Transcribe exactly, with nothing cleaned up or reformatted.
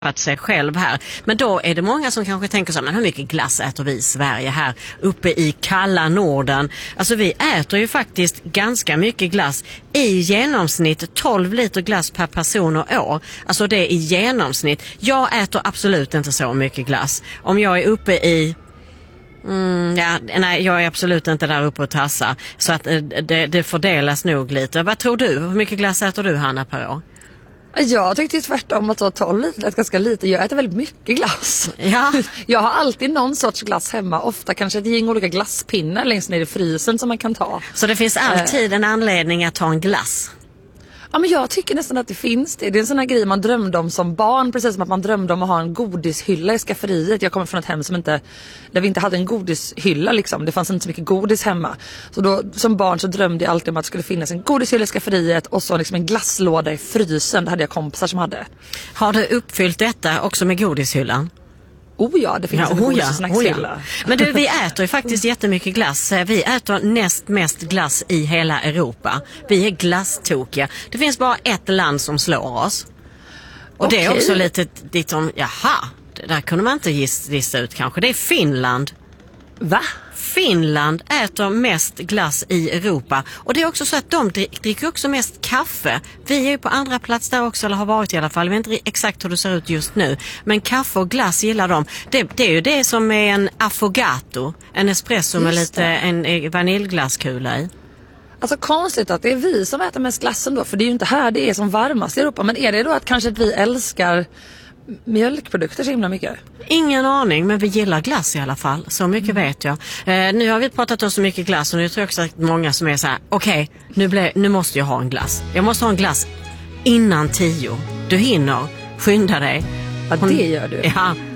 att sig själv här. Men då är det många som kanske tänker så, men hur mycket glass äter vi i Sverige här uppe i kalla Norden? Alltså vi äter ju faktiskt ganska mycket glass. I genomsnitt tolv liter glass per person och år. Alltså det är i genomsnitt. Jag äter absolut inte så mycket glass. Om jag är uppe i Mm, ja, nej, jag är absolut inte där uppe och tassar. Så att det, det fördelas nog lite. Vad tror du? Hur mycket glass äter du, Hanna, per år? Jag tyckte ju tvärtom att ta tolv liter är ganska lite. Jag äter väldigt mycket glass. Ja. Jag har alltid någon sorts glass hemma. Ofta kanske ett gäng olika glasspinnar längst ner i frysen som man kan ta. Så det finns alltid en anledning att ta en glass? Ja, men jag tycker nästan att det finns det. Det är en sån här grej man drömde om som barn. Precis som att man drömde om att ha en godishylla i skafferiet. Jag kommer från ett hem som inte, där vi inte hade en godishylla liksom. Det fanns inte så mycket godis hemma. Så då som barn så drömde jag alltid om att det skulle finnas en godishylla i skafferiet. Och så liksom en glasslåda i frysen. Det hade jag kompisar som hade. Har du uppfyllt detta också med godishyllan? Oh ja, det finns ja, en oh godis- ja, och snackshylla. oh ja. Men du, vi äter ju faktiskt jättemycket glass. Vi äter näst mest glass i hela Europa. Vi är glasstokiga. Det finns bara ett land som slår oss. Och okay. Det är också lite dit som, jaha, det där kunde man inte gissa ut kanske. Det är Finland. Va? Finland äter mest glass i Europa. Och det är också så att de dricker också mest kaffe. Vi är ju på andra plats där också, eller har varit i alla fall. Jag vet inte exakt hur det ser ut just nu. Men kaffe och glass gillar de. Det, det är ju det som är en affogato. En espresso just med lite en vaniljglasskula i. Alltså konstigt att det är vi som äter mest glassen då. För det är ju inte här det är som varmast i Europa. Men är det då att kanske att vi älskar mjölkprodukter så himla mycket? Ingen aning, men vi gillar glass i alla fall. Så mycket mm. vet jag. Eh, nu har vi pratat om så mycket glass och nu tror jag också att många som är så här: okej, okay, nu, ble, nu måste jag ha en glass. Jag måste ha en glass innan tio. Du hinner, skynda dig. Ja, Hon, det gör du. Ja,